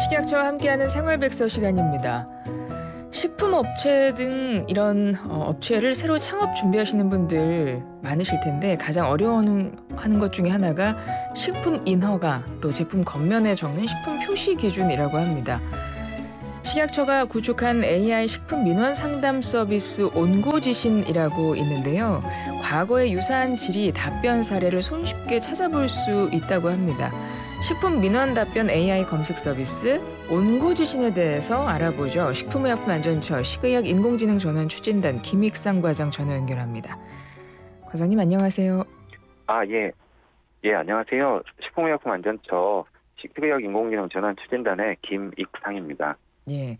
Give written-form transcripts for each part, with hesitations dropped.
식약처와 함께하는 생활백서 시간입니다. 식품업체 등 이런 업체를 새로 창업 준비하시는 분들 많으실 텐데 가장 어려워하는 것 중에 하나가 식품 인허가 또 제품 겉면에 적는 식품 표시 기준이라고 합니다. 식약처가 구축한 AI 식품 민원 상담 서비스 온고지신이라고 있는데요. 과거의 유사한 질의 답변 사례를 손쉽게 찾아볼 수 있다고 합니다. 식품 민원 답변 AI 검색 서비스 온고지신에 대해서 알아보죠. 식품의약품안전처 식의약인공지능전환 추진단 김익상 과장 전화 연결합니다. 과장님 안녕하세요. 예. 예, 안녕하세요. 식품의약품안전처 식의약인공지능전환 추진단의 김익상입니다. 예,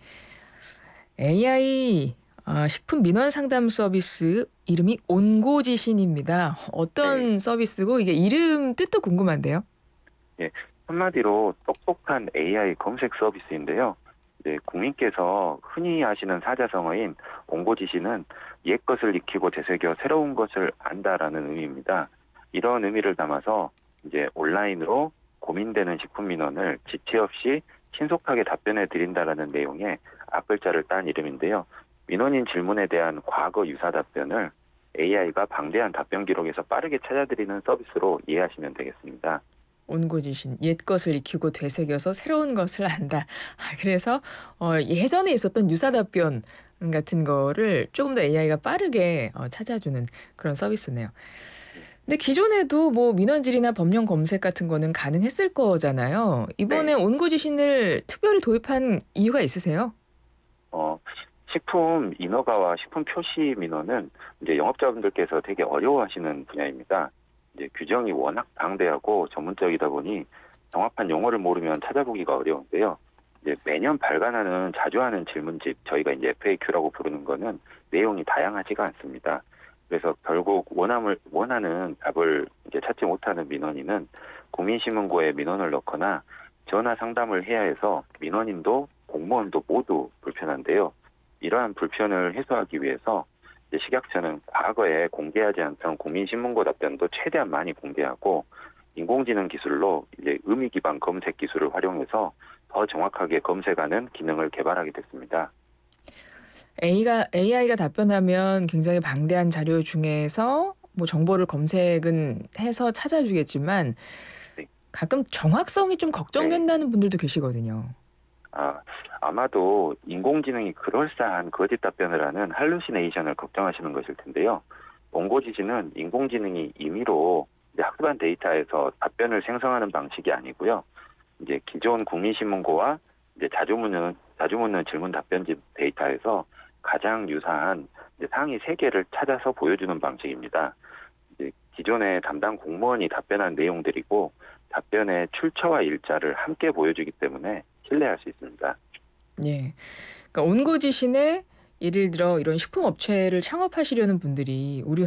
AI 식품 민원 상담 서비스 이름이 온고지신입니다. 네. 어떤 서비스고 이게 이름 뜻도 궁금한데요. 예. 한마디로 똑똑한 AI 검색 서비스인데요. 이제 국민께서 흔히 아시는 사자성어인 온고지시는 옛 것을 익히고 되새겨 새로운 것을 안다라는 의미입니다. 이런 의미를 담아서 이제 온라인으로 고민되는 식품 민원을 지체 없이 신속하게 답변해 드린다라는 내용의 앞글자를 딴 이름인데요. 민원인 질문에 대한 과거 유사 답변을 AI가 방대한 답변 기록에서 빠르게 찾아드리는 서비스로 이해하시면 되겠습니다. 온고지신 옛 것을 익히고 되새겨서 새로운 것을 안다. 그래서 예전에 있었던 유사 답변 같은 거를 조금 더 AI가 빠르게 찾아주는 그런 서비스네요. 근데 기존에도 뭐 민원질이나 법령 검색 같은 거는 가능했을 거잖아요. 이번에 네. 온고지신을 특별히 도입한 이유가 있으세요? 어, 식품 인허가와 식품 표시 민원은 이제 영업자분들께서 되게 어려워하시는 분야입니다. 이제 규정이 워낙 방대하고 전문적이다 보니 정확한 용어를 모르면 찾아보기가 어려운데요. 이제 매년 발간하는 자주 하는 질문집, 저희가 이제 FAQ라고 부르는 거는 내용이 다양하지가 않습니다. 그래서 결국 원하는 답을 이제 찾지 못하는 민원인은 국민신문고에 민원을 넣거나 전화 상담을 해야 해서 민원인도 공무원도 모두 불편한데요. 이러한 불편을 해소하기 위해서 이제 식약처는 과거에 공개하지 않던 국민신문고 답변도 최대한 많이 공개하고 인공지능 기술로 이제 의미 기반 검색 기술을 활용해서 더 정확하게 검색하는 기능을 개발하게 됐습니다. AI가 답변하면 굉장히 방대한 자료 중에서 뭐 정보를 검색은 해서 찾아주겠지만 네. 가끔 정확성이 좀 네. 걱정된다는 분들도 계시거든요. 아, 아마도 인공지능이 그럴싸한 거짓 답변을 하는 할루시네이션을 걱정하시는 것일 텐데요. 원고지시는 인공지능이 임의로 이제 학습한 데이터에서 답변을 생성하는 방식이 아니고요. 이제 기존 국민신문고와 이제 자주 묻는 질문 답변집 데이터에서 가장 유사한 이제 상위 3개를 찾아서 보여주는 방식입니다. 이제 기존의 담당 공무원이 답변한 내용들이고 답변의 출처와 일자를 함께 보여주기 때문에 신뢰할 수 있습니다. 예. 그러니까 온고지신에 예를 들어 이런 식품 업체를 창업하시려는 분들이 우리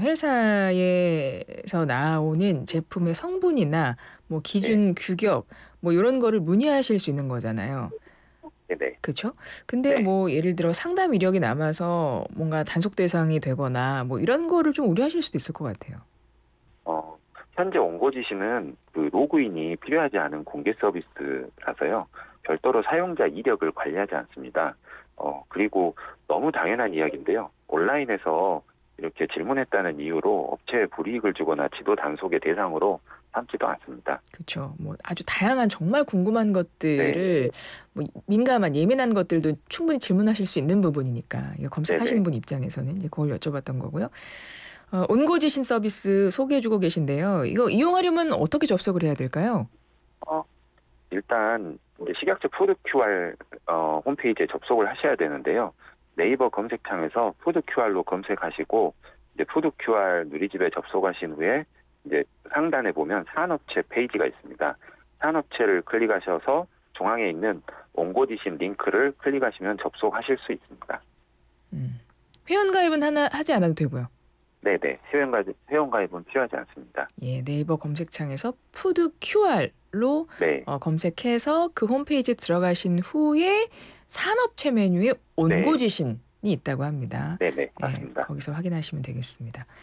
회사에서 나오는 제품의 성분이나 뭐 네, 기준 규격 뭐 이런 거를 문의하실 수 있는 거잖아요. 네네. 그쵸? 근데 네. 뭐 예를 들어 상담 이력이 남아서 뭔가 단속 대상이 되거나 뭐 이런 거를 좀 우려하실 수도 있을 것 같아요. 어, 현재 원고지시는 그 로그인이 필요하지 않은 공개 서비스라서요. 별도로 사용자 이력을 관리하지 않습니다. 그리고 너무 당연한 이야기인데요. 온라인에서 이렇게 질문했다는 이유로 업체에 불이익을 주거나 지도 단속의 대상으로 삼지도 않습니다. 그쵸. 뭐 아주 다양한 정말 궁금한 네, 것들을 뭐 민감한 예민한 것들도 충분히 질문하실 수 있는 부분이니까 이거 검색하시는 네네. 분 입장에서는 이제 그걸 여쭤봤던 거고요. 온고지신 서비스 소개해 주고 계신데요. 이거 이용하려면 어떻게 접속을 해야 될까요? 어, 일단 이제 식약처 푸드 QR 홈페이지에 접속을 하셔야 되는데요. 네이버 검색창에서 푸드 QR로 검색하시고 이제 푸드 QR 누리집에 접속하신 후에 이제 상단에 보면 산업체 페이지가 있습니다. 산업체를 클릭하셔서 중앙에 있는 원고지신 링크를 클릭하시면 접속하실 수 있습니다. 음. 회원가입은 하지 않아도 되고요. 네네. 회원가입은 필요하지 않습니다. 예, 네이버 검색창에서 푸드 QR로 네. 검색해서 그 홈페이지에 들어가신 후에 산업체 메뉴에 네. 온고지신이 있다고 합니다. 네네. 예, 맞습니다. 거기서 확인하시면 되겠습니다.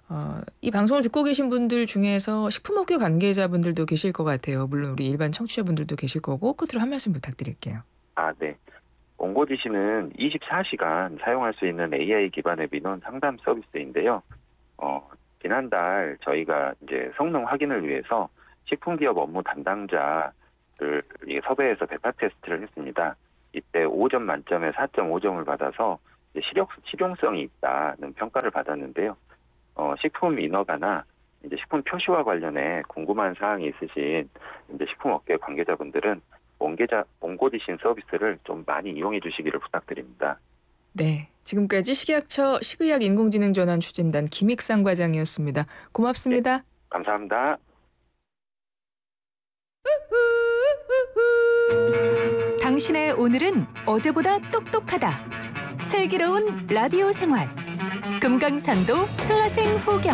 이 방송을 듣고 계신 분들 중에서 식품업계 관계자분들도 계실 것 같아요. 물론 우리 일반 청취자분들도 계실 거고 끝으로 한 말씀 부탁드릴게요. 네. 옹고지시는 24시간 사용할 수 있는 AI 기반의 민원 상담 서비스인데요. 지난달 저희가 이제 성능 확인을 위해서 식품기업 업무 담당자를 섭외해서 베타 테스트를 했습니다. 이때 5점 만점에 4.5점을 받아서 이제 실용성이 있다는 평가를 받았는데요. 식품 인허가나 이제 식품 표시와 관련해 궁금한 사항이 있으신 이제 식품업계 관계자분들은 옹고지신 서비스를 좀 많이 이용해 주시기를 부탁드립니다. 네, 지금까지 식약처 식의약 인공지능 전환 추진단 김익상 과장이었습니다. 네, 고맙습니다. 감사합니다. 당신의 오늘은 어제보다 똑똑하다. 슬기로운 라디오 생활. 금강산도 솔라생 후경.